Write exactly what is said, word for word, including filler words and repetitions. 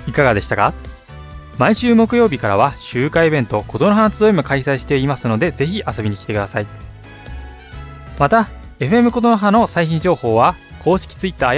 いかがでしたか？毎週木曜日からは集会イベント琴の葉の集いも開催していますので、ぜひ遊びに来てください。また エフエム 琴の葉の最新情報は公式 Twitter や